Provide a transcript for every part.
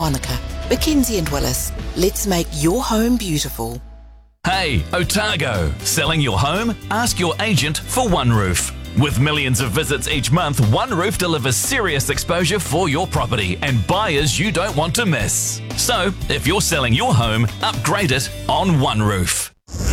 Wanaka. Mackenzie and Willis. Let's make your home beautiful. Hey, Otago. Selling your home? Ask your agent for One Roof. With millions of visits each month, One Roof delivers serious exposure for your property and buyers you don't want to miss. So, if you're selling your home, upgrade it on One Roof.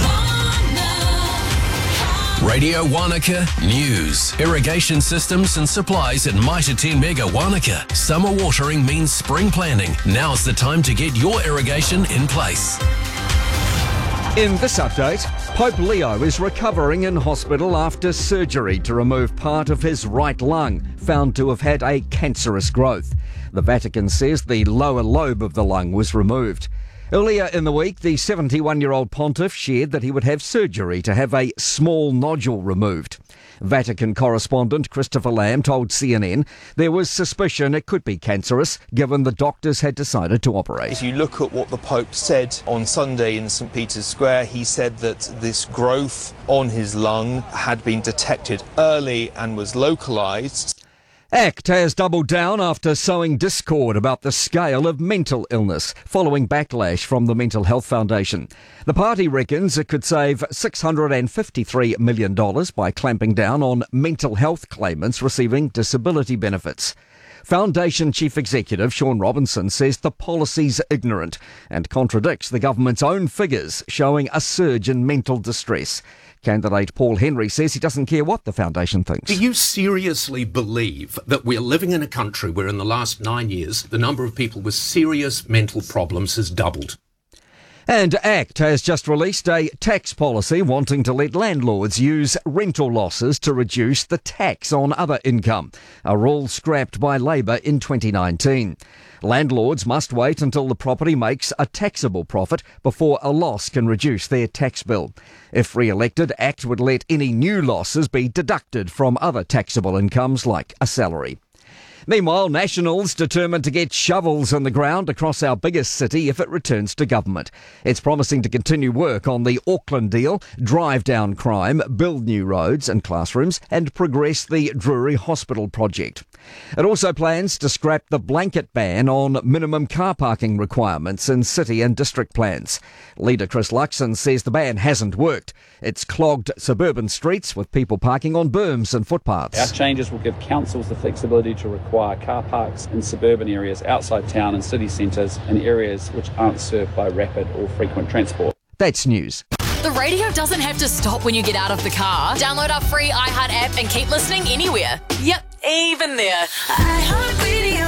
Radio Wanaka News. Irrigation systems and supplies at Mitre 10 Mega Wanaka. Summer watering means spring planning. Now's the time to get your irrigation in place. In this update, Pope Leo is recovering in hospital after surgery to remove part of his right lung, found to have had a cancerous growth. The Vatican says the lower lobe of the lung was removed. Earlier in the week, the 71-year-old pontiff shared that he would have surgery to have a small nodule removed. Vatican correspondent Christopher Lamb told CNN there was suspicion it could be cancerous, given the doctors had decided to operate. If you look at what the Pope said on Sunday in St. Peter's Square, he said that this growth on his lung had been detected early and was localised. ACT has doubled down after sowing discord about the scale of mental illness following backlash from the Mental Health Foundation. The party reckons it could save $653 million by clamping down on mental health claimants receiving disability benefits. Foundation Chief Executive Sean Robinson says the policy's ignorant and contradicts the government's own figures showing a surge in mental distress. Candidate Paul Henry says he doesn't care what the foundation thinks. Do you seriously believe that we're living in a country where in the last 9 years the number of people with serious mental problems has doubled? And ACT has just released a tax policy wanting to let landlords use rental losses to reduce the tax on other income, a rule scrapped by Labor in 2019. Landlords must wait until the property makes a taxable profit before a loss can reduce their tax bill. If re-elected, ACT would let any new losses be deducted from other taxable incomes like a salary. Meanwhile, Nationals determined to get shovels in the ground across our biggest city if it returns to government. It's promising to continue work on the Auckland deal, drive down crime, build new roads and classrooms, and progress the Drury Hospital project. It also plans to scrap the blanket ban on minimum car parking requirements in city and district plans. Leader Chris Luxon says the ban hasn't worked. It's clogged suburban streets with people parking on berms and footpaths. Our changes will give councils the flexibility to require car parks in suburban areas outside town and city centres and areas which aren't served by rapid or frequent transport. That's news. The radio doesn't have to stop when you get out of the car. Download our free iHeart app and keep listening anywhere. Yep, even there. iHeartRadio.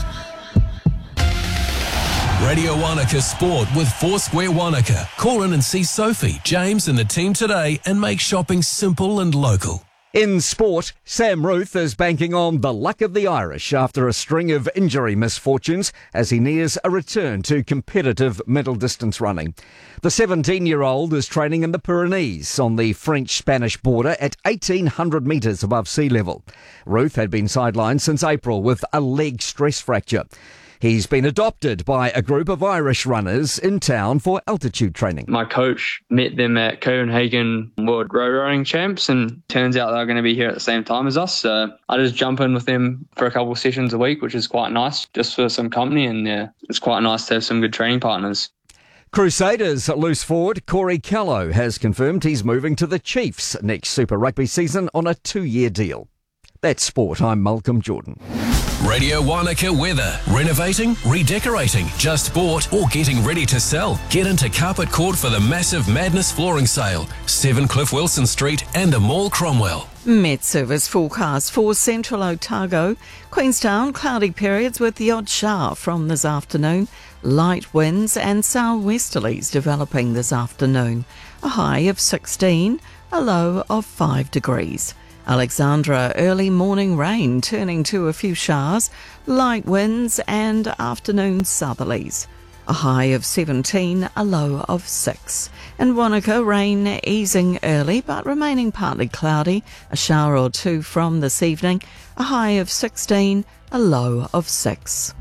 Radio Wanaka Sport with Foursquare Wanaka. Call in and see Sophie, James and the team today and make shopping simple and local. In sport, Sam Ruth is banking on the luck of the Irish after a string of injury misfortunes as he nears a return to competitive middle distance running. The 17-year-old is training in the Pyrenees on the French-Spanish border at 1,800 metres above sea level. Ruth had been sidelined since April with a leg stress fracture. He's been adopted by a group of Irish runners in town for altitude training. My coach met them at Copenhagen World Road Running Champs, and turns out they're going to be here at the same time as us. So I just jump in with them for a couple of sessions a week, which is quite nice, just for some company, and it's quite nice to have some good training partners. Crusaders loose forward Corey Callow has confirmed he's moving to the Chiefs next Super Rugby season on a 2-year deal. That's sport. I'm Malcolm Jordan. Radio Wanaka weather. Renovating, redecorating, just bought or getting ready to sell. Get into Carpet Court for the massive Madness flooring sale. 7 Cliff Wilson Street and the Mall Cromwell. Met service forecast for central Otago. Queenstown, cloudy periods with the odd shower from this afternoon. Light winds and southwesterlies developing this afternoon. A high of 16, a low of 5 degrees. Alexandra, early morning rain turning to a few showers, light winds and afternoon southerlies. A high of 17, a low of 6. In Wanaka, rain easing early but remaining partly cloudy, a shower or two from this evening, a high of 16, a low of 6.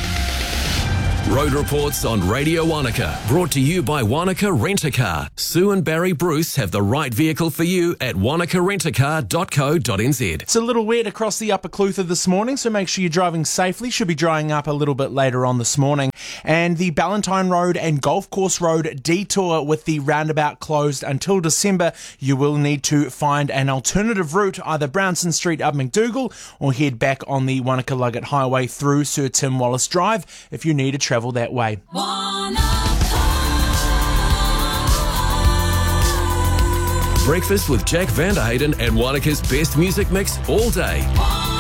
Road reports on Radio Wanaka, brought to you by Wanaka Rent-A-Car. Sue and Barry Bruce have the right vehicle for you at wanakarentacar.co.nz. It's a little wet across the Upper Clutha this morning, so make sure you're driving safely. Should be drying up a little bit later on this morning. And the Ballantyne Road and Golf Course Road detour with the roundabout closed until December. You will need to find an alternative route, either Brownson Street up McDougall or head back on the Wanaka-Luggett Highway through Sir Tim Wallace Drive if you need to travel that way. Breakfast with Jack Vanderheyden and Wanaka's best music mix all day.